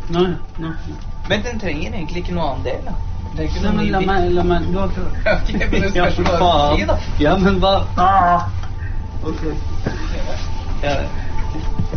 Nei. Men den trenger egentlig ikke noe annen del, da. Det er ikke Nei, noe men la meg du har ikke... Ja, men det Ja, skal for ikke bare si, da. faen. Ja, men hva? Ok. Ja, det.